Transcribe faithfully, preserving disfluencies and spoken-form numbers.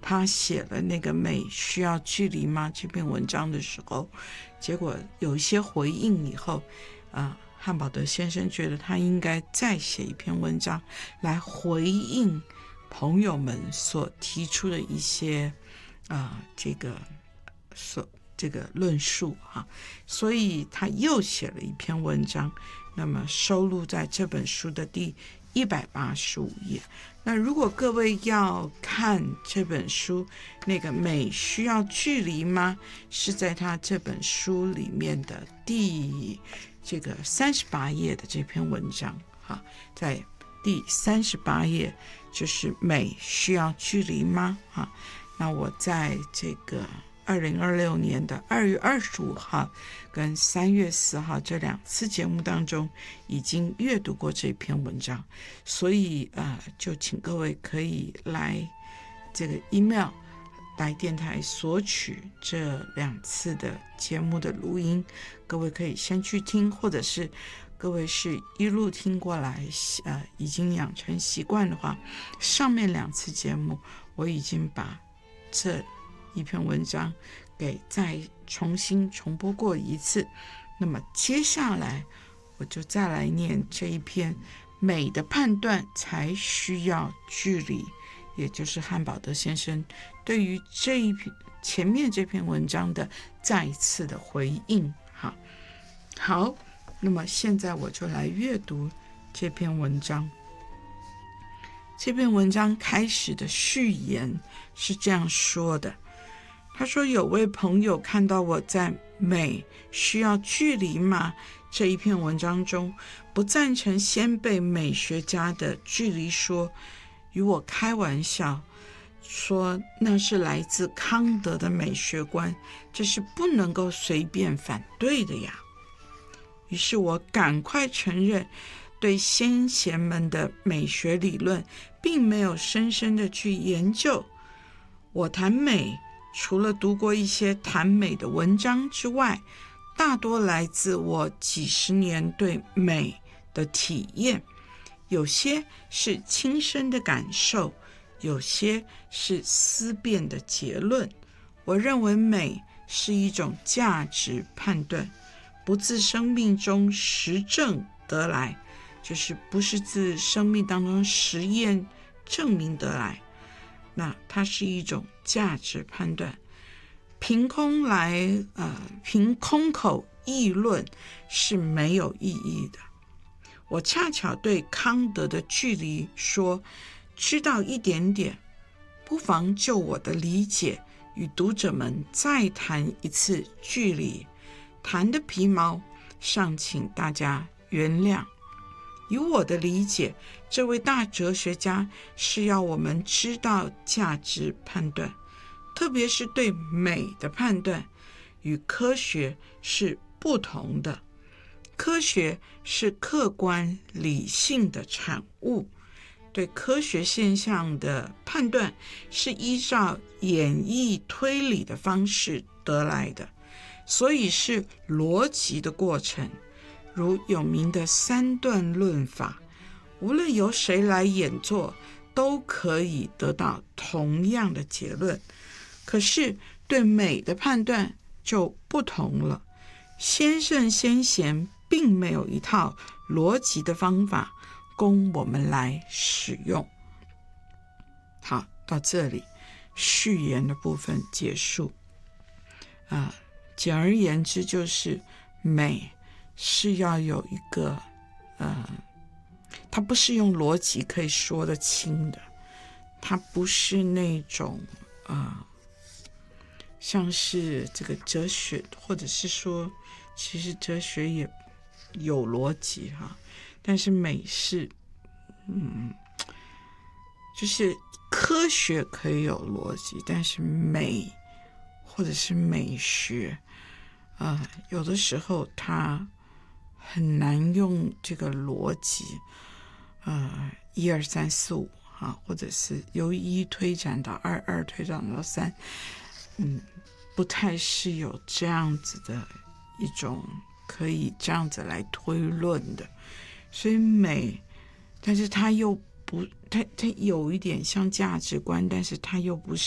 他写了那个美需要距离吗这篇文章的时候，结果有一些回应以后，呃，汉堡德先生觉得他应该再写一篇文章来回应朋友们所提出的一些啊、呃，这个所这个论述哈、啊，所以他又写了一篇文章，那么收录在这本书的第一百八十五页。那如果各位要看这本书，那个美需要距离吗？是在他这本书里面的第这个三十八页的这篇文章哈，在第三十八页就是美需要距离吗？哈，那我在这个二零二六年的二月二十五号跟三月四号这两次节目当中已经阅读过这篇文章，所以呃，就请各位可以来这个 email 来电台索取这两次的节目的录音，各位可以先去听，或者是各位是一路听过来，呃，已经养成习惯的话，上面两次节目我已经把这一篇文章给再重新重播过一次，那么接下来我就再来念这一篇美的判断才需要距离，也就是汉堡德先生对于这一篇前面这篇文章的再一次的回应。好，好，那么现在我就来阅读这篇文章。这篇文章开始的序言是这样说的，他说有位朋友看到我在美需要距离吗这一篇文章中不赞成先辈美学家的距离说，与我开玩笑说那是来自康德的美学观，这是不能够随便反对的呀。于是我赶快承认对先贤们的美学理论并没有深深的去研究。我谈美除了读过一些谈美的文章之外，大多来自我几十年对美的体验，有些是亲身的感受，有些是思辨的结论。我认为美是一种价值判断，不自生命中实证得来，就是不是自生命当中实验证明得来，那它是一种价值判断。凭空来呃，凭空口议论是没有意义的。我恰巧对康德的距离说知道一点点，不妨就我的理解与读者们再谈一次距离，谈的皮毛，尚请大家原谅。以我的理解，这位大哲学家是要我们知道价值判断，特别是对美的判断，与科学是不同的。科学是客观理性的产物，对科学现象的判断是依照演绎推理的方式得来的，所以是逻辑的过程。如有名的三段论法，无论由谁来演作，都可以得到同样的结论。可是对美的判断就不同了，先圣先贤并没有一套逻辑的方法供我们来使用。好，到这里序言的部分结束。啊，简而言之就是美是要有一个呃，它不是用逻辑可以说得清的，它不是那种呃，像是这个哲学，或者是说其实哲学也有逻辑哈，但是美是嗯，就是科学可以有逻辑，但是美或者是美学呃，有的时候它很难用这个逻辑，呃，一二三四五啊，或者是由一推展到二，二推展到三，嗯，不太是有这样子的一种可以这样子来推论的。所以美，但是它又不，它它有一点像价值观，但是它又不是。